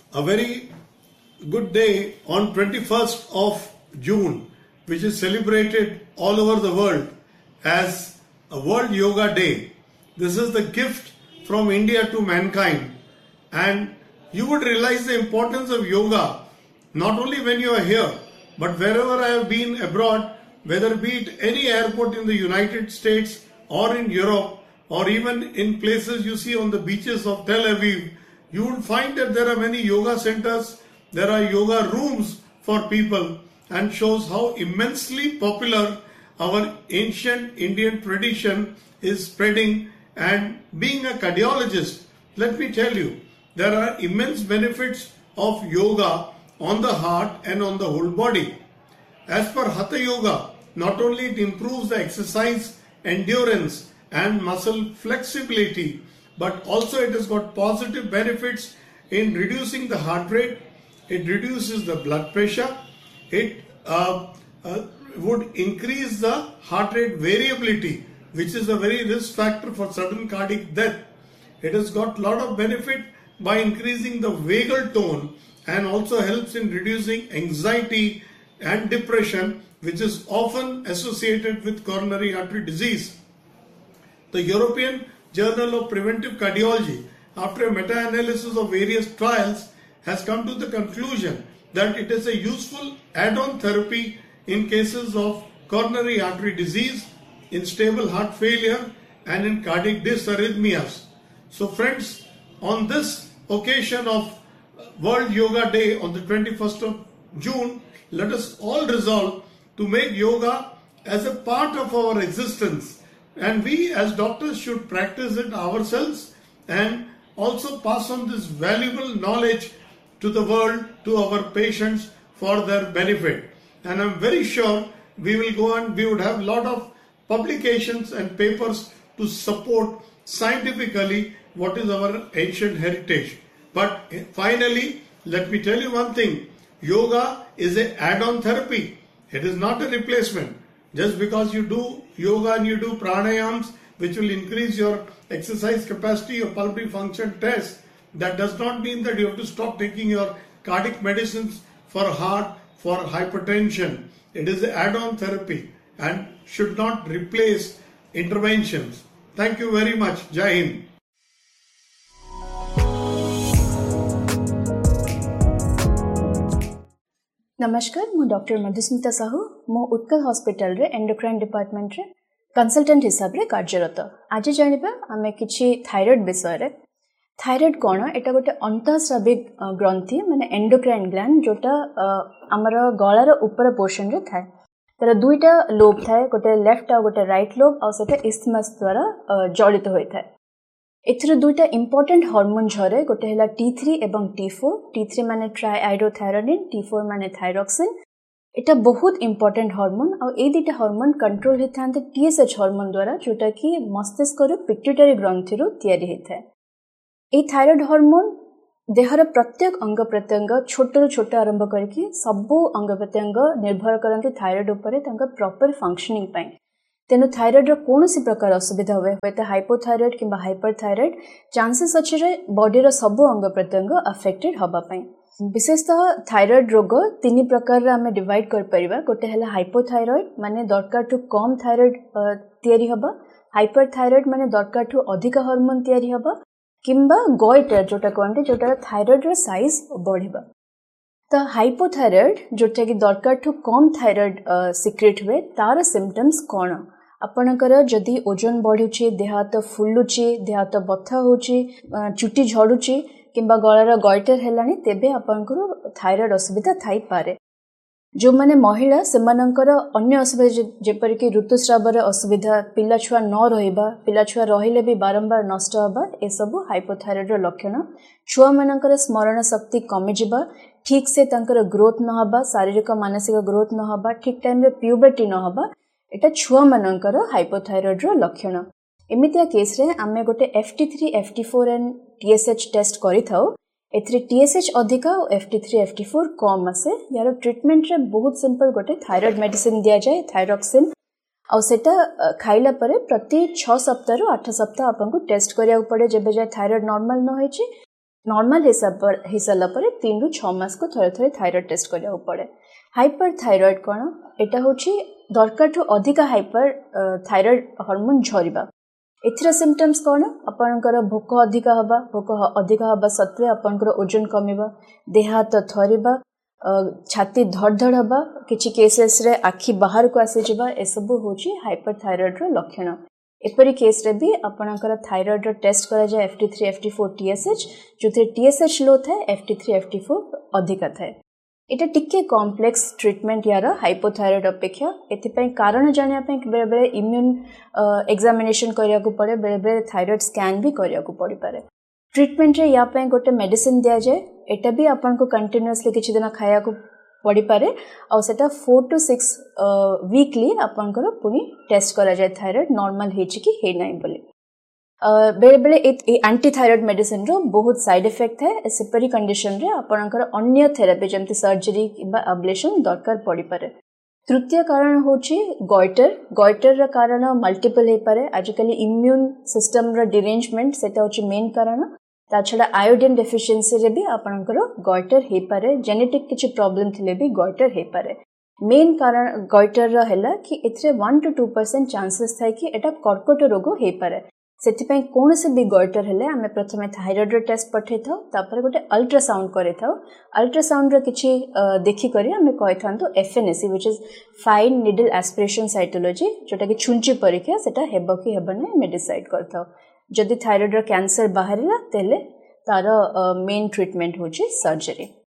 a very good day on 21st of June, which is celebrated all over the world as a World Yoga Day. This is the gift from India to mankind, and you would realize the importance of yoga not only when you are here, but wherever I have been abroad, whether be it any airport in the United States or in Europe, or even in places you see on the beaches of Tel Aviv, you will find that there are many yoga centers, there are yoga rooms for people, and shows how immensely popular our ancient Indian tradition is spreading. And being a cardiologist, let me tell you, there are immense benefits of yoga on the heart and on the whole body. As per Hatha Yoga, not only it improves the exercise endurance and muscle flexibility, but also it has got positive benefits in reducing the heart rate, it reduces the blood pressure, it would increase the heart rate variability, which is a very risk factor for sudden cardiac death. It has got a lot of benefit by increasing the vagal tone and also helps in reducing anxiety and depression, which is often associated with coronary artery disease. The European Journal of Preventive Cardiology, after a meta-analysis of various trials, has come to the conclusion that it is a useful add-on therapy in cases of coronary artery disease, in stable heart failure, and in cardiac dysarrhythmias. So friends, on this occasion of World Yoga Day on the 21st of June, let us all resolve to make yoga as a part of our existence, and we as doctors should practice it ourselves and also pass on this valuable knowledge to the world, to our patients, for their benefit. And I'm very sure we will go and we would have a lot of publications and papers to support scientifically what is our ancient heritage. But finally, let me tell you one thing, yoga is an add-on therapy. It is not a replacement. Just because you do yoga and you do pranayams, which will increase your exercise capacity, your pulmonary function test, that does not mean that you have to stop taking your cardiac medicines for heart, for hypertension. It is an add-on therapy and should not replace interventions. Thank you very much. Jai Hind. नमस्कार मु doctor Madhusmita Sahu मो Utkal hospital रे endocrine department रे consultant हिसाब रे कार्यरत। आज जानिबा आमे किछि थायराइड विषय रे। थायराइड कोन एटा गोटे अंतःस्राविक ग्रंथि माने एंडोक्राइन ग्लैंड जोटा हमर गळार ऊपर पोर्शन रे थाए। तर दुईटा लोब थाए, गोटे लेफ्ट आ गोटे राइट लोब आ सेटा इस्थमस द्वारा जड़ित होय थाए। एथरे दुईटा इंपोर्टेंट हार्मोन झरे, गोटे हला T3 एवं T4। T3 माने ट्राइआइडोथायरोनिन, T4 माने थायरॉक्सिन। एटा बहुत इंपोर्टेंट हार्मोन आ ए दुईटा हार्मोन कंट्रोल हेथांते TSH हार्मोन द्वारा, जोटा कि मस्तिष्क रो पिट्यूटरी ग्रंथि रो तयारी हेथाय। ए थायराइड हार्मोन देहर प्रत्येक अंग प्रत्यंग छोट रो छोट आरंभ करके सबो अंग प्रत्यंग निर्भर करंती थायराइड उपरे तांका प्रॉपर फंक्शनिंग पई। तेनु थायराइड रो कोनोसी प्रकार असुविधा होय होते हाइपोथायराइड किंबा हाइपरथायराइड चांसेस अछि रे बॉडी रो सबो अंग प्रत्यंग अफेक्टेड होबा पई। विशेषतः थायराइड रोग तीन प्रकार रे हमें डिवाइड कर परिबा। गोटे हला हाइपोथायराइड माने दरकार टू कम थायराइड तयारी होबा, हाइपरथायराइड माने दरकार टू अधिक हार्मोन तयारी होबा, किंबा गोइटर जोटा कहते जोटा थायराइड रो साइज बढ़िबा। तो हाइपोथायराइड जोटा कि दरकार टू कम थायराइड सिक्रेट हुए, तार सिम्पटम्स कौन? आपणकर जदि ओजन बढ़ुची, देह हाथ फुलुची, देह हाथ बथा होची, चुटी झड़ुची किंबा गଳାର गॉइटर हेलानी, तेबे आपणकर थायराइड असुविधा थाई पारे। जो माने महिला सेमानकर अन्य असुविधा जेपर कि ऋतुस्रावर असुविधा, पिला छुआ न रहिबा, पिला छुआ रहिले भी बारंबार नष्ट होबा, ए सब हाइपोथायराइड रो लक्षण। छुआ मानकर स्मरण शक्ति कमी जिबा, ठीक से तांकर ग्रोथ न होबा, शारीरिक मानसिक ग्रोथ न होबा, ठीक टाइम रे प्यूबर्टी न होबा, एटा छुआ मानकर हाइपोथायराइड रो लक्षण। एमितिया केस रे आमे गोटे FT3, FT4 and TSH test करि थाउ। एथरे TSH अधिका और FT3, FT4 कम आसे। यार ट्रीटमेंट रे बहुत सिंपल, गोटे थायराइड मेडिसिन दिया जाए, थायरॉक्सिन, और सेटा खाइला परे प्रति 6 सप्ताह रु 8 सप्ताह आपन को टेस्ट करिया पड़े। जेबे जाय थायराइड नॉर्मल न होई छि नॉर्मल हो सारा पर 3 ରୁ 6 मास को थरे थरे थायराइड टेस्ट करिया पड़े। हाइपर थायराइड कौन एटा होची दरकार ठू अधिक हाइपर थायराइड हार्मोन झरिबा। एथिरा सिम्पटम्स कौन आपनकर भोक अधिक हवा सत्वे आपनकर ओजन कमिबा, देह हाथ थरिबा, छाती धड़धड़ हवा, किछि केसेस रे आखि बाहर को आसी जिबा, ए सब होची हाइपरथायराइड रो लक्षण। एपरी केस रे भी आपनकर थायराइड रो टेस्ट करा जाय FT3 FT4 TSH, जोथे TSH लो थाए FT3 FT4 अधिक थाए। एटा टिके कॉम्प्लेक्स ट्रीटमेंट यार हाइपोथायराइड अपेक्षा। एथिपई कारण जानिया पे बेले बेले इम्यून एग्जामिनेशन करिया को पड़े, बेले बेले थायराइड स्कैन भी करिया को पड़ी पारे। ट्रीटमेंट रे या पे गोटे मेडिसिन दिया जाए, एटा भी आपन को कंटीन्यूअसली किछि दिन खाया को पड़ी पारे और सेटा 4 to 6 वीकली आपन को पुनी टेस्ट करा जाए थायराइड नॉर्मल हेछि कि हे नै बोली। बेले बेले एंटी थायराइड मेडिसिन रो बहुत साइड इफेक्ट है। सेपरी कंडीशन रे आपनकर अन्य थेरेपी जमती सर्जरी किबा अब्लेशन दरकार पड़ी पारे। तृतीय कारण होची गॉइटर रा कारण मल्टीपल हे पारे। आजकल इम्यून सिस्टम रा डिरेंजमेंट सेटा होची मेन कारण। ता छडा आयोडीन डेफिशिएंसी रे भी आपनकर गॉइटर हे पारे। जेनेटिक किछि प्रॉब्लम थिले भी गॉइटर हे पारे। मेन कारण गॉइटर रा हैला कि एथरे 1 to 2% चांसेस थाय कि एटा कर्कट रोग हे पारे। सेथिपई कोन से भी गॉइटर हेले आमे प्रथमे थायराइड रो टेस्ट पठे थाउ, तापर गोटे अल्ट्रासाउंड करे थाउ। अल्ट्रासाउंड रो किछि देखि करी आमे कहि थांतो FNAC which is fine needle aspiration cytology, जोटा कि छुंची परीक्षा सेटा हेबो कि हेबो नै मे डिसाइड करथाउ। जदि थायराइड रो कैंसर बाहरिला तेले तार मेन ट्रीटमेंट होची सर्जरी।